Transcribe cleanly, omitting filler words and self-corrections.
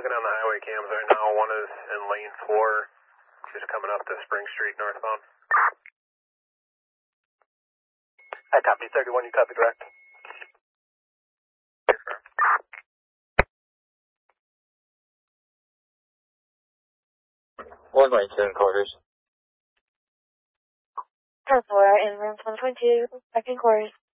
looking on the highway cams right now. One is in lane 4, just coming up to Spring Street northbound. I copy 31, you copy direct. One lane 2 quarters. 10-4 in room 1.2, second quarters.